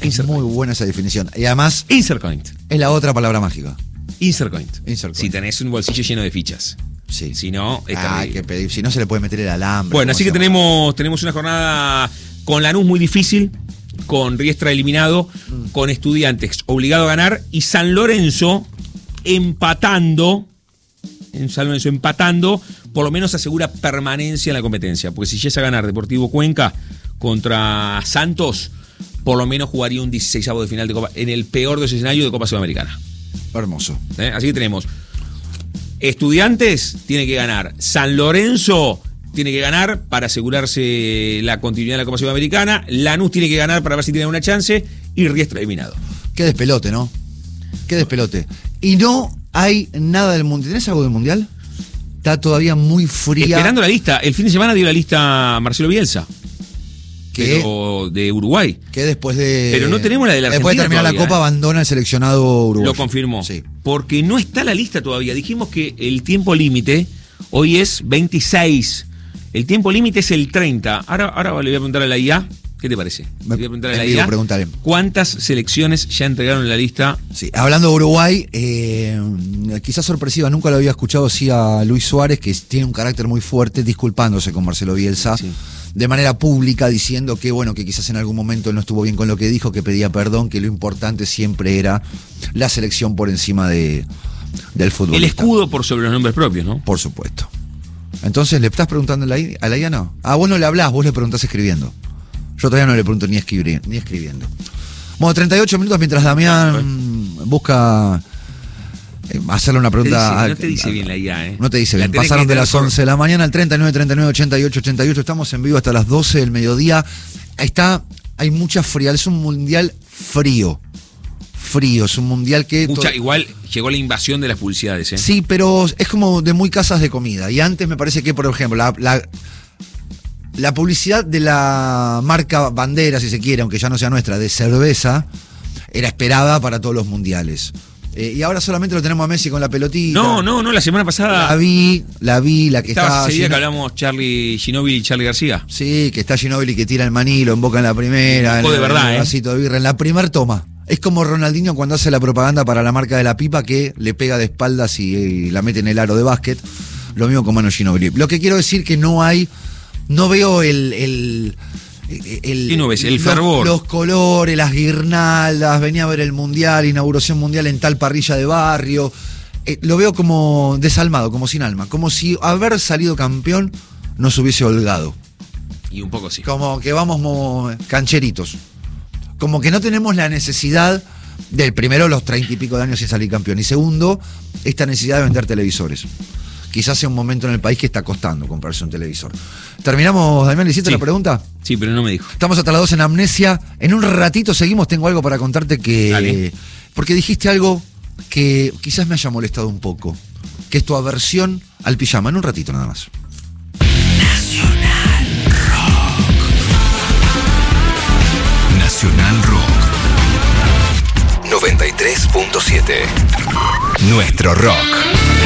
Insert Muy coin. buena esa definición. Y además, Insert coin. es la otra palabra mágica. Insert coin. Insert coin. Si tenés un bolsillo lleno de fichas. Sí. Si no, es Hay terrible. que pedir. Si no, se le puede meter el alambre. Bueno, ¿cómo así que hacemos? tenemos una jornada con Lanús muy difícil, con Riestra eliminado, con Estudiantes obligado a ganar y San Lorenzo empatando, por lo menos asegura permanencia en la competencia, porque si llega a ganar Deportivo Cuenca contra Santos, por lo menos jugaría un 16avo de final de Copa, en el peor de los escenarios de Copa Sudamericana. Hermoso. Así que tenemos Estudiantes tiene que ganar, San Lorenzo tiene que ganar para asegurarse la continuidad de la Copa Sudamericana, Lanús tiene que ganar para ver si tiene una chance y Riestra eliminado. Qué despelote, ¿no? Qué despelote. Y no hay nada del mundial. ¿Tenés algo del mundial? Está todavía muy fría. Esperando la lista. El fin de semana dio la lista Marcelo Bielsa. ¿Qué? Pero de Uruguay. Que después de. Pero no tenemos la de la Después de Argentina terminar todavía, la Copa, abandona el seleccionado uruguayo. Lo confirmó. Sí. Porque no está la lista todavía. Dijimos que el tiempo límite hoy es 26. El tiempo límite es el 30. Ahora le voy a preguntar a la IA. ¿Qué te parece? Le voy a preguntar a la IA. Preguntaré. ¿Cuántas selecciones ya entregaron la lista? Sí, hablando de Uruguay, quizás sorpresiva, nunca lo había escuchado así a Luis Suárez, que tiene un carácter muy fuerte, disculpándose con Marcelo Bielsa, Sí. de manera pública, diciendo que bueno, que quizás en algún momento él no estuvo bien con lo que dijo, que pedía perdón, que lo importante siempre era la selección por encima del fútbol. El escudo por sobre los nombres propios, ¿no? Por supuesto. Entonces, ¿le estás preguntando a la IA? No. Ah, vos no le hablás, vos le preguntás escribiendo. Yo todavía no le pregunto ni escribiendo. Bueno, 38 minutos mientras Damián busca hacerle una pregunta. No te dice bien la IA, ¿eh? No te dice La bien. tenés Pasaron que de las tener 11 de la mañana al 39, 39, 88, 88. Estamos en vivo hasta las 12 del mediodía. Hay mucha frialdad. Es un mundial frío. Es un mundial que. Igual llegó la invasión de las publicidades, ¿eh? Sí, pero es como de muy casas de comida. Y antes me parece que, por ejemplo, la publicidad de la marca bandera, si se quiere, aunque ya no sea nuestra, de cerveza, era esperada para todos los mundiales. Y ahora solamente lo tenemos a Messi con la pelotita. No, la semana pasada. La vi, la que Estaba está. ese día que hablamos Ginóbili y Charly García. Sí, que está Ginóbili que tira el manilo, en boca en la primera. De verdad, el vasito de birra, en la primer toma. Es como Ronaldinho cuando hace la propaganda para la marca de la pipa, que le pega de espaldas y la mete en el aro de básquet. Lo mismo con Manu Ginóbili. Lo que quiero decir que no veo ¿Qué no ves? El fervor. Los colores, las guirnaldas. Venía a ver el mundial, inauguración mundial en tal parrilla de barrio. Lo veo como desalmado, como sin alma. Como si haber salido campeón nos hubiese holgado. Y un poco sí. Como que vamos cancheritos. Como que no tenemos la necesidad del primero, los 30 y pico de años y salir campeón. Y segundo, esta necesidad de vender televisores. Quizás sea un momento en el país que está costando comprarse un televisor. ¿Terminamos, Damián? ¿Le hiciste la pregunta? Sí, pero no me dijo. Estamos hasta las 12 en Amnesia. En un ratito seguimos. Tengo algo para contarte que... Dale. Porque dijiste algo que quizás me haya molestado un poco. Que es tu aversión al pijama. En un ratito nada más. Nacional Rock 93.7. Nuestro rock.